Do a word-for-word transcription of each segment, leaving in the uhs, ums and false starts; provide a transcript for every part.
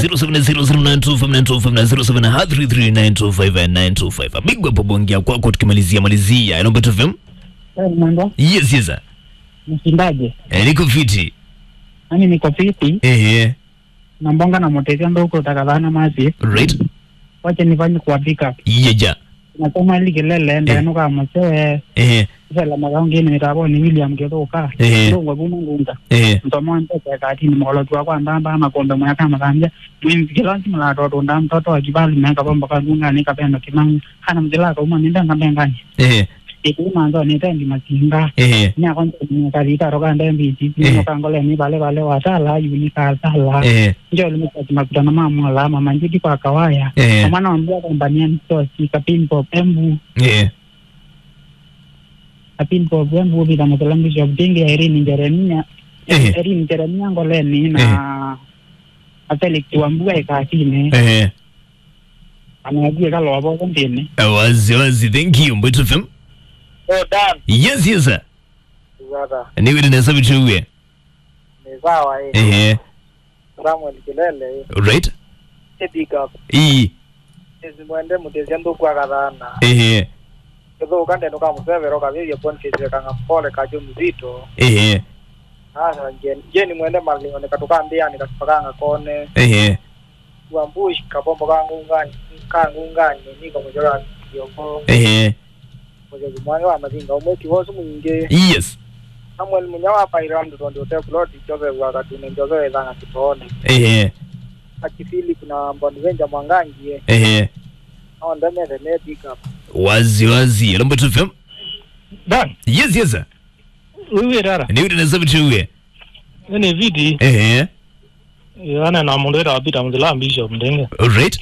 zero seven zero zero nine two five nine two five na zero seven three three nine two five nine two five. Bigwa pobongia kwako tukimalizia malizia. Hello Mbeto F M. Eh, mambo. Yes, yes sir. Mshindaje? Eh, niko fiti. Nani niko fiti? Eh eh. Na mbonga na motezi ndo uko utakadhana mazi. Right. Wacha nifanye kwa pick up. Yeja. Nasema ili kelele ndio nuka msewe. Eh. Sala magangi ni rabo ni William Gedoka. Ndo ngwagumu ngunda. Eh. Mtomo ntaka kati ni molo tu kwa ndamba makombe mwa kama kanja. Mimi kilanzi mla toto ndam mtoto akibali meka bomba kanunga ni kapenda kimang. Hana mjela kwa uma ninda ngambengani. Eh. Itu manzo ni tendi makinga. Eh. Nya kon ni karita roka ndembi ti ni kangole ni bale bale watala yunika sala. Eh. Ndio limekuwa makutano mama la mama njidi kwa kawaya. Eh. Maana ambia kwamba ni so si kapin pop embu. Eh. Kapin pop embu bila mtalangu job dingi Irene Jeremia. Eh. Irene Jeremia ngole ni na atele kiwambua ikatine. Eh. Anajua kalo wabo kontene. Wazi wazi, thank you Mbeto F M. Oh, Dan. Yes, yes sir. Zada. Niwe ninasa bichuwe. Ni sawa hii. Eh. Samuel Kilele. Right. E pick up. E. Ezi mwende mutezi ndo kwa kadhana. Eh. Kezo ukande nuka museve roka vivyo poni kizile kanga mpole kajo mzito. Eh. Asa njeni. Njeni mwende mali onekatuka mbia nikasipakanga kone. Eh. Uambushi kapombo kangu ungani. Kangu ungani. Niko mjora kiyoko. Eh. Mjezi mwani wa mazinga. Umweki hosu mwinge. Yes. Samuel Munyawa pa iramdu tondi hotel ploti. Jose wakatune. Jose wezanga kitone. Eh. Akifili kuna mboni venja mwangangi. Eh. Awa ndame rene pick up. Wazi wazi. Hello Mbeto F M. Dan. Yes, yes sir. Wewe dara. Niwe ninasa bichuwe. Ni vidi. Eh. Yana na mundera wapita mzila Bishop Ndenge. Right.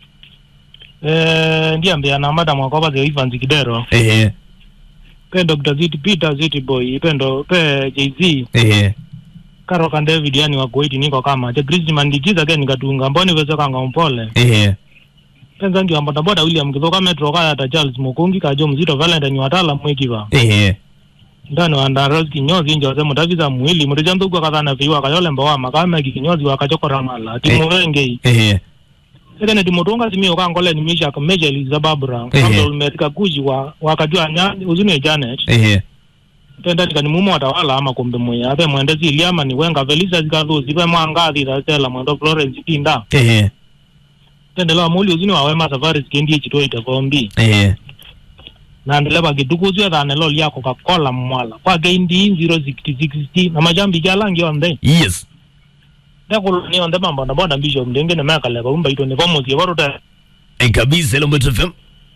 Eh, ndiye ambia na madam wakoba ze Ivan Zikidero. Eh. Pe Doctor Ziti Peter Ziti Boy, pendo pe J Z. Eh. Karo kan David yani wa Kuwait niko kama. Je Chris Mandikiza ke nikatunga mboni wezo kanga mpole. Eh. Penza ndio ambata boda William Kizoka Metro kaya ta Charles Mukungi kajo mzito Valentine watala mwekiva. Eh. Ndani wa Ndaros kinyozi njo sema Daviza mwili mrejandu kwa kadhana viwa kayole mbawa makama kinyozi wakachokora mala. Timu wenge. Eh. Ene dimotonga simio kangole ni misha ka Major Elizabeth kama umetika kuji wa wakajua nyani uzune Janet. Eh. Tenda tika ni mumo watawala ama kombe moya ape mwendezi iliama ni wenga Felisa zikazo zipe mwangathi za mwendo Florence Kinda. Eh. Tenda la muli uzune wa Wema Safari skindi chitwa itavombi. Eh. Na ndeleba kitukuzu ya dhane loli yako kakola mwala kwa geindi zero six six na majambi jalangi onde. Yes. Dako ni onde mambo na boda Bishop Ndenge na meka leko umba ito ni fomo zi waruta. Eh kabisa. Hello Mbeto F M.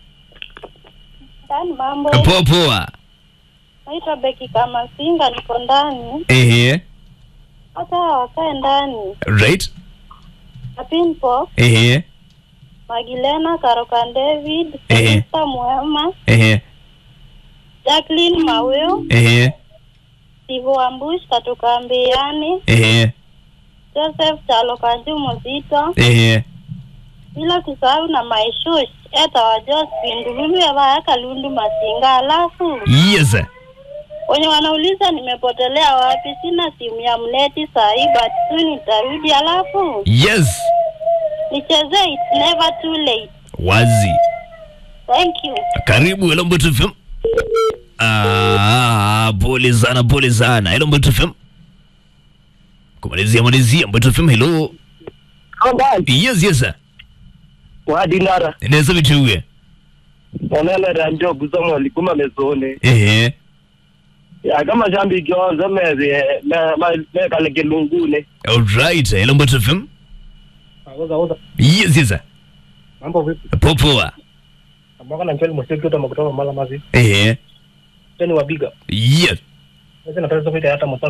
Dan mambo. Poa poa. Naitwa Becky kama singa niko ndani. Eh. Hata wakae ndani. Right. Apinpo, Eh. Magilena, Karokan David, Eh. Felista Muema, Eh. Jacqueline Maweo, Eh. Sivu Ambush katoka Mbiani, Eh. Joseph Chalo Kanju Muzito, Eh. bila kusahau na Maishush, eta wa Josephine Ndululu ya Bayaka Lundu Masinga. Alafu Yes sir. wenye wanauliza nimepotelea wapi, sina simu ya mneti sahi, but soon nitarudi. Alafu Yes. nicheze It's Never Too Late. Wazi. Thank you. Karibu Hello Mbeto F M. Ah, pole sana, pole sana. Hello Mbeto F M. Kumalizia malizia Mbeto F M. Hello. Kambali. Yes, yes sir. Wa dinara. Ninasa bichuwe. Onele ranjo guzomo likuma mezone. Eh. Ya kama jambi gyoza meze na me kale gelungune. All right. Hello Mbeto F M. Oza oza. Yes, yes sir. Mambo vipi? Poa poa. Ambaka na ncheli msiki kutoka kutoka mala mazi. Eh. Teni wabiga. Yes. Sasa nataka kupita hata